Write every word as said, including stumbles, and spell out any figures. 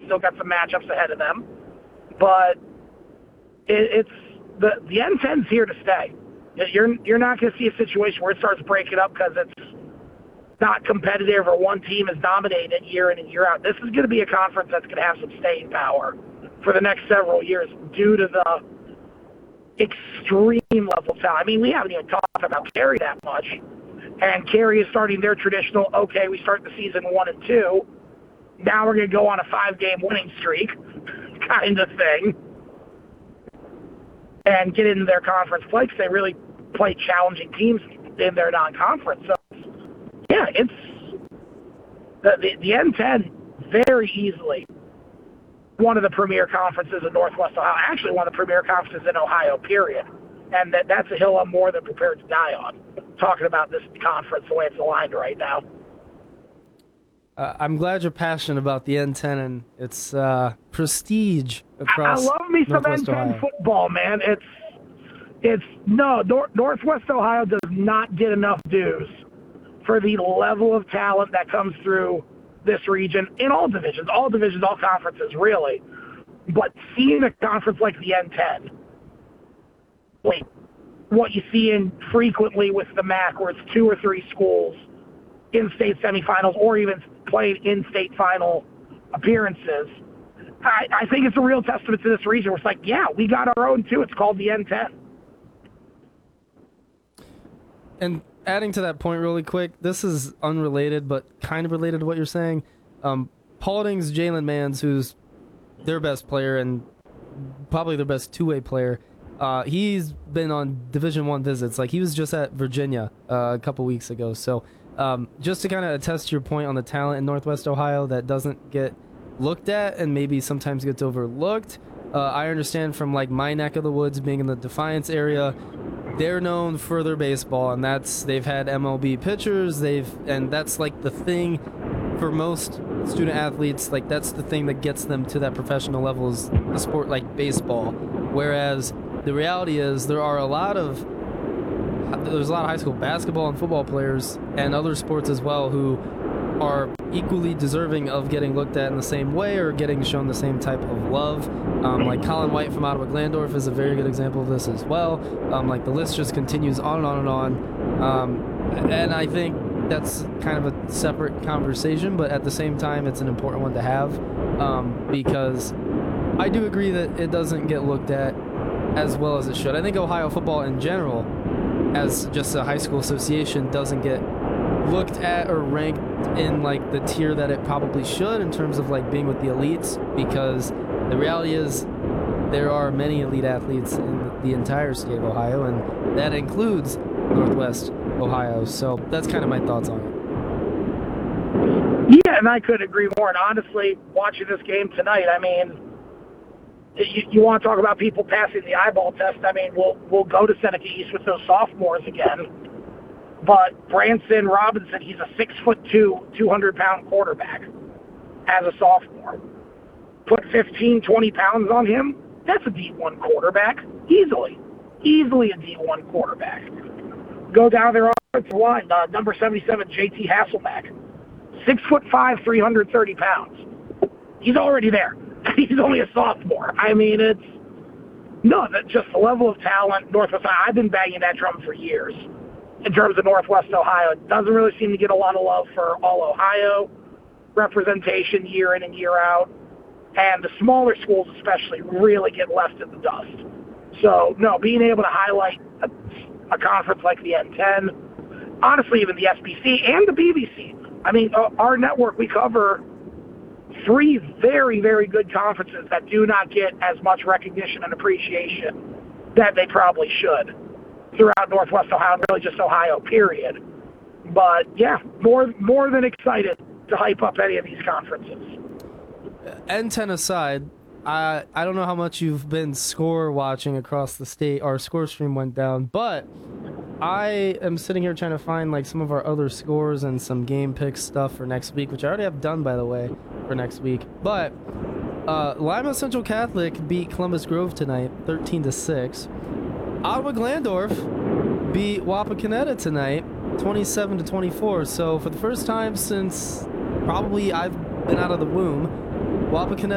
still got some matchups ahead of them. But it, it's the the N ten's here to stay. You're you're not going to see a situation where it starts breaking up because it's not competitive or one team is dominating year in and year out. This is going to be a conference that's going to have some staying power for the next several years due to the extreme level of talent. I mean, we haven't even talked about Cary that much. And Cary is starting their traditional, okay, we start the season one and two. Now we're going to go on a five-game winning streak kind of thing and get into their conference play because they really play challenging teams in their non-conference. So, yeah, it's the, the, the N ten very easily one of the premier conferences in Northwest Ohio, actually one of the premier conferences in Ohio, period. And that, that's a hill I'm more than prepared to die on, talking about this conference the way it's aligned right now. Uh, I'm glad you're passionate about the N ten and its uh, prestige across I, I love me some N ten Ohio. football, man. It's, it's no, Nor- Northwest Ohio does not get enough dues for the level of talent that comes through this region in all divisions, all divisions, all conferences, really. But seeing a conference like the N ten, like what you see in frequently with the M A C, where it's two or three schools in state semifinals or even playing in-state final appearances, I, I think it's a real testament to this region. Where it's like, yeah, we got our own too. It's called the N ten. And adding to that point really quick, this is unrelated, but kind of related to what you're saying. Um, Paulding's Jalen Mans, who's their best player and probably their best two-way player, uh, he's been on Division One visits. Like, he was just at Virginia uh, a couple weeks ago. So um, just to kind of attest to your point on the talent in Northwest Ohio that doesn't get looked at and maybe sometimes gets overlooked, uh, I understand from, like, my neck of the woods being in the Defiance area, they're known for their baseball, and that's they've had M L B pitchers. They've and that's like the thing for most student athletes. Like that's the thing that gets them to that professional level is a sport like baseball. Whereas the reality is there are a lot of there's a lot of high school basketball and football players and other sports as well who are equally deserving of getting looked at in the same way or getting shown the same type of love. Um, like Colin White from Ottawa Glandorf is a very good example of this as well. Um, like the list just continues on and on and on. Um, and I think that's kind of a separate conversation, but at the same time, it's an important one to have um, because I do agree that it doesn't get looked at as well as it should. I think Ohio football in general, as just a high school association, doesn't get looked at or ranked in like the tier that it probably should in terms of like being with the elites, because the reality is there are many elite athletes in the entire state of Ohio, and that includes Northwest Ohio. So that's kind of my thoughts on it. Yeah, and I could agree more. And honestly, watching this game tonight, I mean, you, you want to talk about people passing the eyeball test. I mean, we'll we'll go to Seneca East with those sophomores again. But Branson Robinson, he's a six foot two, two hundred pound quarterback as a sophomore. Put fifteen, twenty pounds on him, that's a D one quarterback. Easily. Easily a D one quarterback. Go down their offensive line, uh, number seventy-seven, J T Hasselback. Six foot five, three hundred thirty pounds. He's already there. He's only a sophomore. I mean, it's, no, that's just the level of talent. Northwest Ohio, I've been banging that drum for years. In terms of Northwest Ohio, it doesn't really seem to get a lot of love for all Ohio representation year in and year out. And the smaller schools especially really get left in the dust. So, no, being able to highlight a, a conference like the N ten, honestly, even the S B C and the B B C. I mean, uh, our network, we cover three very, very good conferences that do not get as much recognition and appreciation that they probably should throughout Northwest Ohio, and really just Ohio, period. But, yeah, more more than excited to hype up any of these conferences. N ten aside, I I don't know how much you've been score watching across the state. Our score stream went down, but I am sitting here trying to find like some of our other scores and some game pick stuff for next week, which I already have done, by the way, for next week. But uh, Lima Central Catholic beat Columbus Grove tonight, thirteen to six. Ottawa Glandorf beat Wapakoneta tonight, twenty-seven to twenty-four. So for the first time since probably I've been out of the womb, Wapakoneta